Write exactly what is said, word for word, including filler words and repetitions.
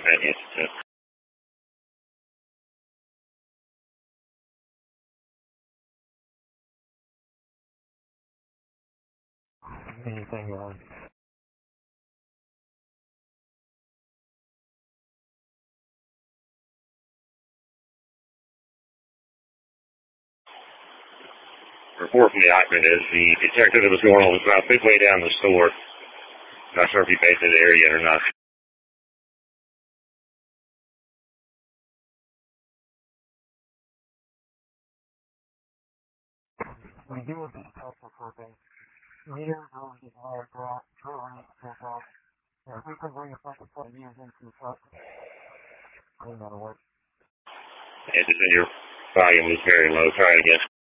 Anything. Anything wrong? Report from the occupant is the detective that was going on was about midway down the store. Not sure if he made it to the area yet or not. We do a bit of reporting. Meter goes to higher drop, true rate, true drop. Yeah, if we could bring a fucking twenty years into the truck, I think that'll work. It's just in your volume was very low. Try it again.